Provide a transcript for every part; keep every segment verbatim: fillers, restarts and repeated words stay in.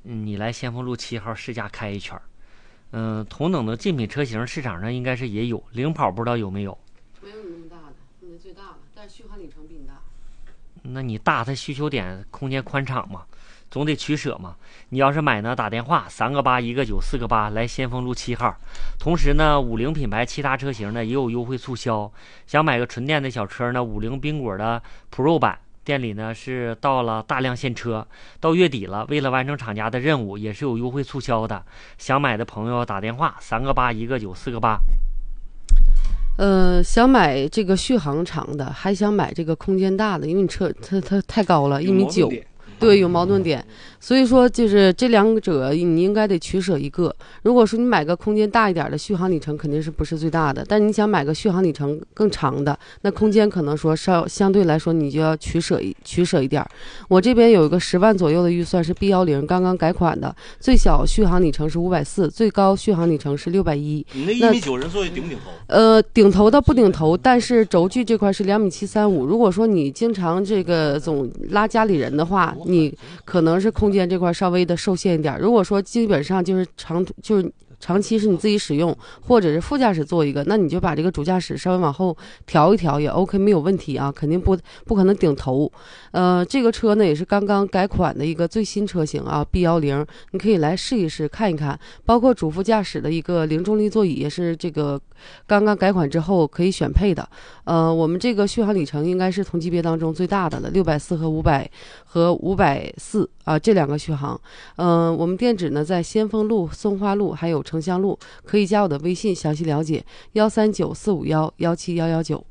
你来先锋路七号试驾开一圈。嗯、呃，同等的竞品车型市场上应该是也有，领跑不知道有没有？ 没有你那么大的，你的最大了，但是续航里程比你大。 那你大，它需求点空间宽敞嘛，总得取舍嘛。你要是买呢，打电话三个八一个九四个八来先锋路七号。同时呢，五菱品牌其他车型呢也有优惠促销。想买个纯电的小车呢，五菱缤果的 Pro 版店里呢是到了大量现车，到月底了，为了完成厂家的任务，也是有优惠促销的。想买的朋友打电话三个八一个九四个八。 呃，想买这个续航长的，还想买这个空间大的，因为你车它它太高了，一米九，对，有矛盾点。所以说，就是这两者你应该得取舍一个。如果说你买个空间大一点的，续航里程肯定是不是最大的，但是你想买个续航里程更长的，那空间可能说稍相对来说你就要取舍一取舍一点。我这边有一个十万左右的预算是 B 一零刚刚改款的，最小续航里程是五百四，最高续航里程是六百一。 你那一米九人座顶不顶头？ 呃，顶头的不顶头，但是轴距这块是两米七三五。如果说你经常这个总拉家里人的话，你可能是空间这块稍微的受限一点。如果说基本上就是长就是长期是你自己使用，或者是副驾驶坐一个，那你就把这个主驾驶稍微往后调一调也 OK， 没有问题啊，肯定不不可能顶头。呃，这个车呢也是刚刚改款的一个最新车型啊 B 一零， 你可以来试一试看一看，包括主副驾驶的一个零重力座椅也是这个刚刚改款之后可以选配的。呃，我们这个续航里程应该是同级别当中最大的了，六百四和五百和五百四啊，这两个续航。嗯、呃，我们店址呢在先锋路、松花路还有城乡路，可以加我的微信详细了解，幺三九四五幺幺七幺幺九。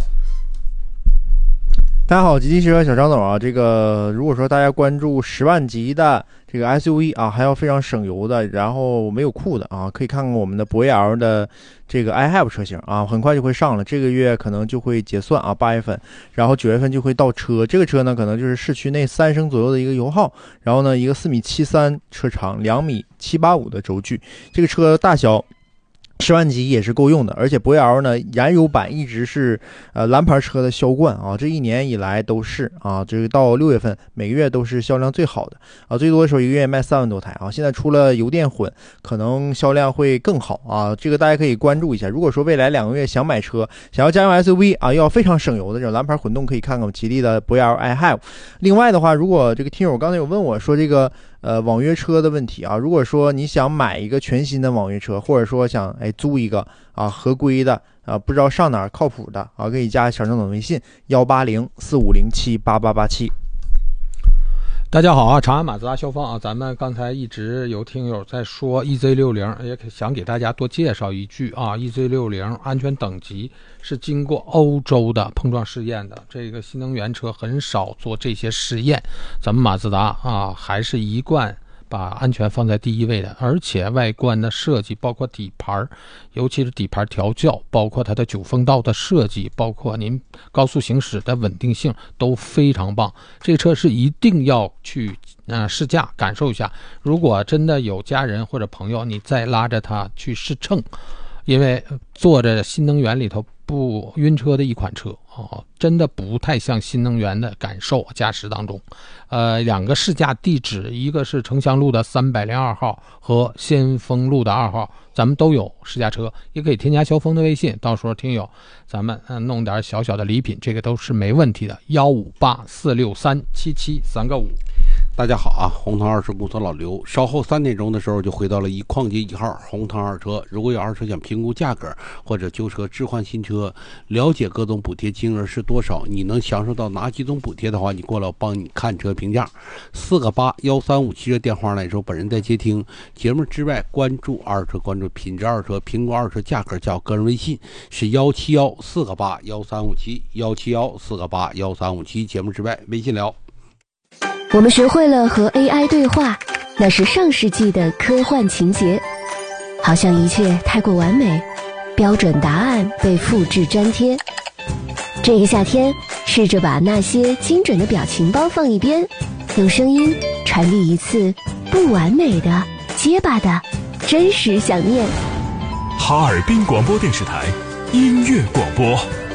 大家好，吉利汽车小张总啊，这个如果说大家关注十万级的这个 S U V 啊，还要非常省油的，然后没有库的啊，可以看看我们的博 L 的这个 I have 车型啊，很快就会上了，这个月可能就会结算啊，八月份，然后九月份就会到车。这个车呢，可能就是市区内三升左右的一个油耗，然后呢，一个四米七三车长，两米七八五的轴距，这个车大小十万级也是够用的，而且博 L 呢，燃油版一直是呃蓝牌车的销冠啊，这一年以来都是啊，这个到六月份每个月都是销量最好的啊，最多的时候一个月卖三万多台啊，现在出了油电混，可能销量会更好啊，这个大家可以关注一下。如果说未来两个月想买车，想要家用 S U V 啊，要非常省油的这种蓝牌混动，可以看看吉利的博 L I have。另外的话，如果这个听友刚才有问我说这个呃网约车的问题啊，如果说你想买一个全新的网约车，或者说想哎租一个啊合规的啊，不知道上哪儿靠谱的啊，可以加小张总微信幺八零四五零七八八八七。 大家好啊，长安马自达销放啊，咱们刚才一直有听友在说 E Z 六十， 也想给大家多介绍一句啊 ，E Z 六十 安全等级是经过欧洲的碰撞试验的，这个新能源车很少做这些试验，咱们马自达啊还是一贯把安全放在第一位的，而且外观的设计，包括底盘，尤其是底盘调教，包括它的九风道的设计，包括您高速行驶的稳定性都非常棒。这车是一定要去呃试驾感受一下。如果真的有家人或者朋友，你再拉着他去试乘，因为坐着新能源里头不晕车的一款车哦，真的不太像新能源的感受驾驶当中。呃，两个试驾地址，一个是城乡路的三百零二号和先锋路的二号，咱们都有试驾车，也可以添加肖峰的微信，到时候听友咱们、呃、弄点小小的礼品，这个都是没问题的。幺五八四六三七七三个五。 大家好啊，红腾二车公司老刘，稍后三点钟的时候就回到了一矿街一号红腾二车。如果有二车想评估价格或者旧车置换新车，了解各种补贴金额是多少，你能享受到哪几种补贴的话，你过来我帮你看车评价。四个八幺三五七的电话来说，本人在接听。节目之外，关注二车，关注品质二车，评估二车价格，加我个人微信是幺七幺四个八幺三五七幺七幺四个八幺三五七。节目之外，微信聊。 我们学会了和 A I 对话，那是上世纪的科幻情节，好像一切太过完美，标准答案被复制粘贴。这个夏天，试着把那些精准的表情包放一边，用声音传递一次不完美的、结巴的真实想念。 哈尔滨广播电视台音乐广播。